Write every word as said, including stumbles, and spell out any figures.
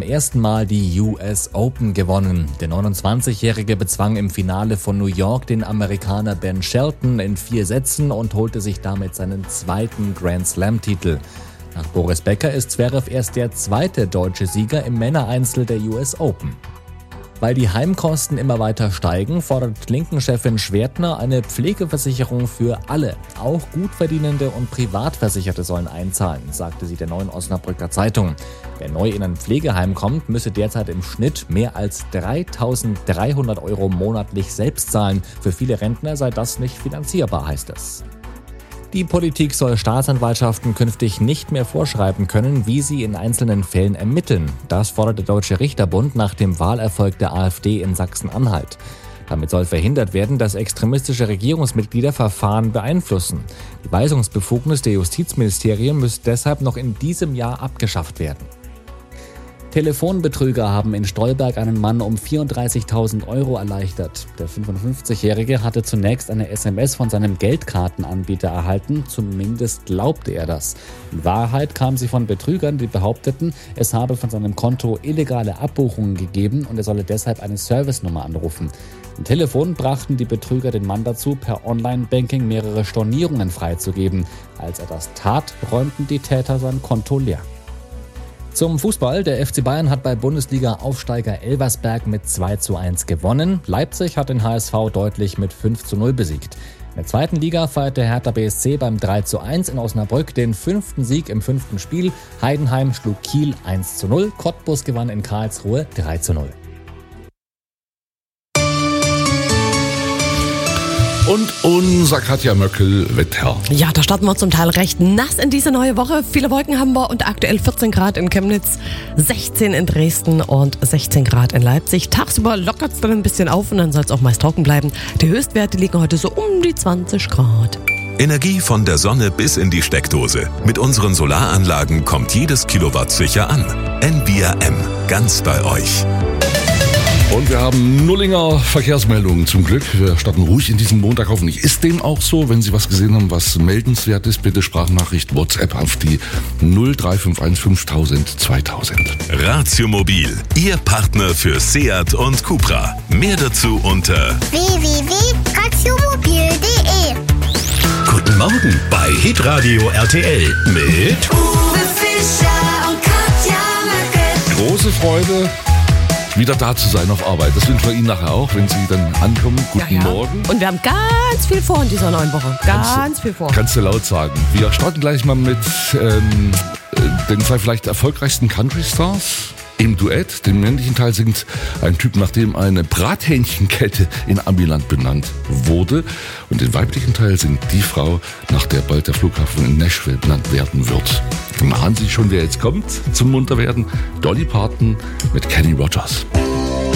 ersten Mal die U S Open gewonnen. Der neunundzwanzigjährige bezwang im Finale von New York den Amerikaner Ben Shelton in vier Sätzen und holte sich damit seinen zweiten Grand-Slam-Titel. Nach Boris Becker ist Zverev erst der zweite deutsche Sieger im Männereinzel der U S Open. Weil die Heimkosten immer weiter steigen, fordert Linken-Chefin Schwertner eine Pflegeversicherung für alle. Auch Gutverdienende und Privatversicherte sollen einzahlen, sagte sie der Neuen Osnabrücker Zeitung. Wer neu in ein Pflegeheim kommt, müsse derzeit im Schnitt mehr als dreitausenddreihundert Euro monatlich selbst zahlen. Für viele Rentner sei das nicht finanzierbar, heißt es. Die Politik soll Staatsanwaltschaften künftig nicht mehr vorschreiben können, wie sie in einzelnen Fällen ermitteln. Das fordert der Deutsche Richterbund nach dem Wahlerfolg der AfD in Sachsen-Anhalt. Damit soll verhindert werden, dass extremistische Regierungsmitglieder Verfahren beeinflussen. Die Weisungsbefugnis der Justizministerien müsste deshalb noch in diesem Jahr abgeschafft werden. Telefonbetrüger haben in Stolberg einen Mann um vierunddreißigtausend Euro erleichtert. Der fünfundfünfzigjährige hatte zunächst eine S M S von seinem Geldkartenanbieter erhalten, zumindest glaubte er das. In Wahrheit kam sie von Betrügern, die behaupteten, es habe von seinem Konto illegale Abbuchungen gegeben und er solle deshalb eine Servicenummer anrufen. Am Telefon brachten die Betrüger den Mann dazu, per Online-Banking mehrere Stornierungen freizugeben. Als er das tat, räumten die Täter sein Konto leer. Zum Fußball. Der F C Bayern hat bei Bundesliga-Aufsteiger Elversberg mit zwei zu eins gewonnen. Leipzig hat den H S V deutlich mit fünf zu null besiegt. In der zweiten Liga feierte Hertha B S C beim drei zu eins in Osnabrück den fünften Sieg im fünften Spiel. Heidenheim schlug Kiel eins zu null. Cottbus gewann in Karlsruhe drei zu null. Und unser Katja Möckel-Wetter. Ja, da starten wir zum Teil recht nass in diese neue Woche. Viele Wolken haben wir und aktuell vierzehn Grad in Chemnitz, sechzehn in Dresden und sechzehn Grad in Leipzig. Tagsüber lockert es dann ein bisschen auf und dann soll es auch meist trocken bleiben. Die Höchstwerte liegen heute so um die zwanzig Grad. Energie von der Sonne bis in die Steckdose. Mit unseren Solaranlagen kommt jedes Kilowatt sicher an. N V R M, ganz bei euch. Und wir haben Nullinger Verkehrsmeldungen zum Glück. Wir starten ruhig in diesem Montag. Hoffentlich ist dem auch so. Wenn Sie was gesehen haben, was meldenswert ist, bitte Sprachnachricht, WhatsApp auf die null drei fünf eins fünftausend zweitausend. Ratio Mobil, Ihr Partner für Seat und Cupra. Mehr dazu unter w w w punkt ratiomobil punkt de. Guten Morgen bei Hitradio R T L mit Uwe Fischer und Katja Möckel. Große Freude, wieder da zu sein auf Arbeit. Das wünschen wir Ihnen nachher auch, wenn Sie dann ankommen. Guten ja, ja. Morgen. Und wir haben ganz viel vor in dieser neuen Woche. Ganz kannst viel vor. Kannst du laut sagen. Wir starten gleich mal mit ähm, den zwei vielleicht erfolgreichsten Country-Stars. Im Duett, den männlichen Teil singt ein Typ, nach dem eine Brathähnchenkette in Amiland benannt wurde. Und den weiblichen Teil singt die Frau, nach der bald der Flughafen in Nashville benannt werden wird. Mahnen Sie schon, wer jetzt kommt zum Munterwerden? Dolly Parton mit Kenny Rogers.